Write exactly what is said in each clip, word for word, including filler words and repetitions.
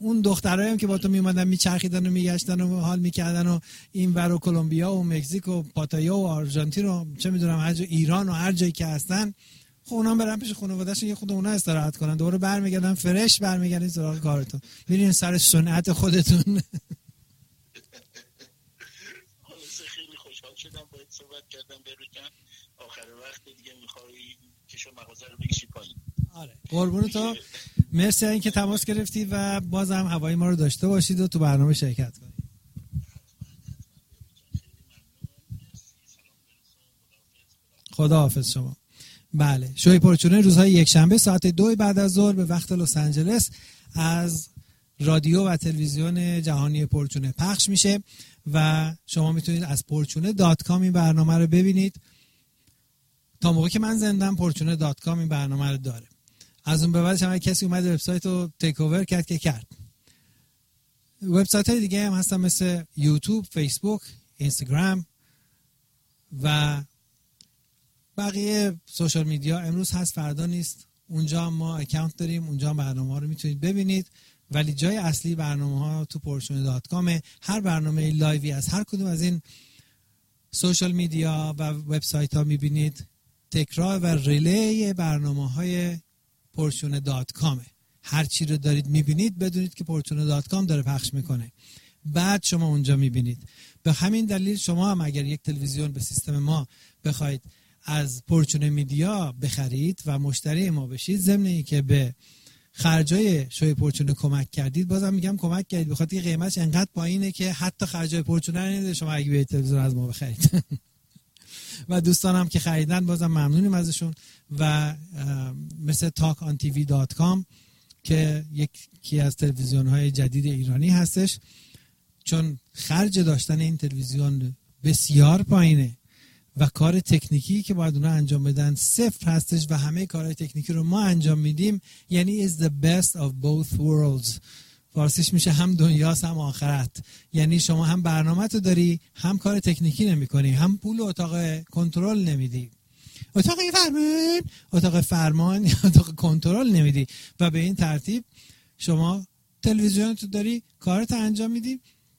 اون دخترایی هم که با تو میومدن میچرخیدن و میگشتن و حال میکردن و این ور و کلمبیا و مکزیک و پاتایا و آرژانتین و چه میدونم هر جا، ایران و هر جایی که هستن، خب اونا برن پیش خانواده‌شون یه خود اونا استراحت کنن، دوباره برمیگردن فرش برمیگردین سراغ کارتون، میرین سر صنعت خودتون. خیلی خوشحال شدم باهات صحبت کردم بروجان. آخر وقت دیگه میخوای کشو مغازه رو بکشی پایین. آره قربون تو، مرسی اینکه تماس گرفتی و بازم هوای ما رو داشته باشید و تو برنامه شرکت کنید. خداحافظ شما. بله، شوی پرچونه روزهای یک شنبه ساعت دو بعد از ظهر به وقت لس آنجلس از رادیو و تلویزیون جهانی پرچونه پخش میشه و شما میتونید از پرچونه دات کام این برنامه رو ببینید. تا موقعی که من زندم پرچونه دات کام این برنامه رو داره. از اون به بعدش هم کسی اومد وبسایت رو تیک اوور کرد که کرد. وبسایت های دیگه هم هستن مثل یوتیوب، فیسبوک، اینستاگرام و بقیه سوشال میدیا. امروز هست فردا نیست، اونجا ما اکانت داریم، اونجا برنامه ها رو میتونید ببینید، ولی جای اصلی برنامه ها تو پرچونه دات کام. هر برنامه لایوی از هر کدوم از این سوشال میدیا و وبسایت ها میبینید تکرار و ریلی برنامه های پرچونه دات کامه. هر چی رو دارید میبینید بدونید که پرچونه دات کام داره پخش میکنه، بعد شما اونجا میبینید. به همین دلیل شما هم اگر یک تلویزیون به سیستم ما بخواید از پرچونه میدیا بخرید و مشتری ما بشید، ضمن اینکه به خرجای شوی پرچونه کمک کردید، بازم میگم کمک کردید، بخاطر اینکه قیمتش انقدر پایینه که حتی خرجای پرچونه رو نمیده شما اگه به تلویزیون از ما بخرید. و دوستانم که خریدن بازم ممنونیم ازشون. و مثل تاک آن تی وی دات کام که یکی از تلویزیون‌های جدید ایرانی هستش، چون خرج داشتن این تلویزیون بسیار پایینه و کار تکنیکی که باید اونا انجام بدن صفر هستش و همه کارهای تکنیکی رو ما انجام میدیم، یعنی is the best of both worlds. فارسیش میشه هم دنیاست هم آخرت. یعنی شما هم برنامه تو داری، هم کار تکنیکی نمی کنی، هم پول اتاق کنترل نمیدی، اتاق فرمان اتاق فرمان اتاق کنترل نمیدی، و به این ترتیب شما تلویزیون تو داری، کارت انجام میدی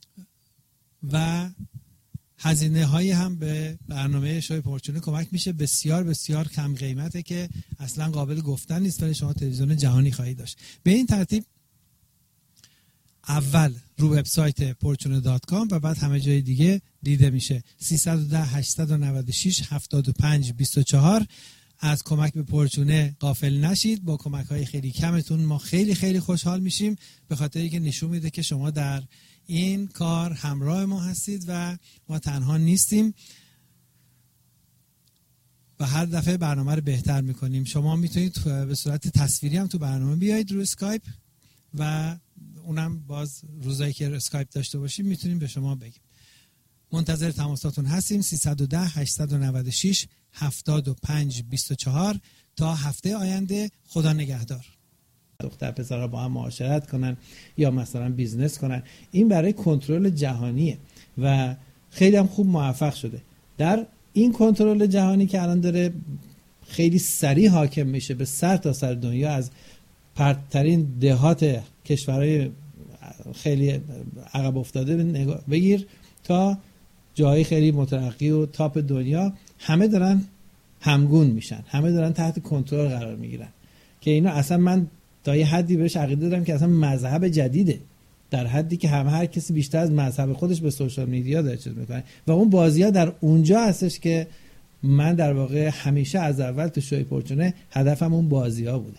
و هزینه هایی هم به برنامه شوی پرچونه کمک میشه. بسیار بسیار کم قیمته که اصلا قابل گفتن نیست، ولی شما تلویزیون جهانی خواهید داشت. به این ترتیب اول رو وبسایت پرچونه دات کام و بعد همه جای دیگه دیده میشه. سیصد و ده هشتصد و نود و شش هفتاد و پنج بیست و چهار. از کمک به پرچونه غافل نشید، با کمک های خیلی کمتون ما خیلی خیلی خوشحال میشیم، به خاطر اینکه نشون میده که شما در این کار همراه ما هستید و ما تنها نیستیم و هر دفعه برنامه رو بهتر میکنیم. شما میتونید به صورت تصویری هم تو برنامه بیایید رو اسکایپ و اونم باز روزایی که اسکایپ داشته باشیم میتونیم به شما بگیم. منتظر تماساتون هستیم. سیصد و ده هشتصد و نود و شش هفتاد و پنج بیست و چهار. تا هفته آینده، خدا نگهدار. دختر پسرها با هم معاشرت کنن یا مثلا بیزنس کنن، این برای کنترل جهانیه و خیلی هم خوب موفق شده. در این کنترل جهانی که الان داره خیلی سریع حاکم میشه به سر تا سر دنیا، از پرترین دهات کشورهای خیلی عقب افتاده بگیر تا جای خیلی مترقی و تاپ دنیا، همه دارن همگون میشن، همه دارن تحت کنترل قرار میگیرن که اینا اصلا من تا یه حدی بهش عقیده دارم که اصلا مذهب جدیده، در حدی که همه هر کسی بیشتر از مذهب خودش به سوشال میدیا داره چیز میکنه و اون بازی‌ها در اونجا هستش که من در واقع همیشه از اول تو شوی پرچونه هدفم اون بازی‌ها بوده.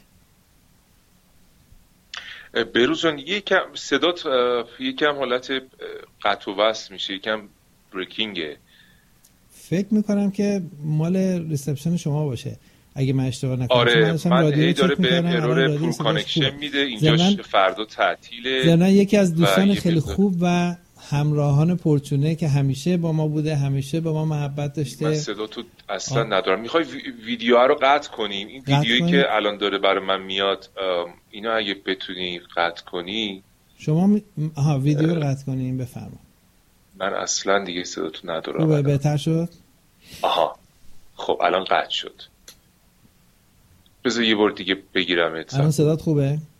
بروزان یکم صدات یکم حالت قطع و وصل میشه، یکم بریکینگه. فکر میکنم که مال ریسپشن شما باشه اگه من اشتباه نکنم. آره من هی داره به ارور پور کانکشن میده، اینجاش فردا تعطیله. زنان یکی از دوستان خیلی خوب و همراهان پرچونه که همیشه با ما بوده، همیشه با ما محبت داشته. من صدا تو اصلا آه. ندارم. میخوای ویدیو رو قطع کنیم؟ این ویدیویی کنیم؟ که الان داره برای من میاد اینو اگه بتونی قطع کنی. شما می... آها ویدیو رو قطع کنیم، بفرما. من اصلا دیگه صدا تو ندارم. خوبه، بهتر شد؟ آها خب الان قطع شد. بذار یه بار دیگه بگیرمت. الان صدات خوبه؟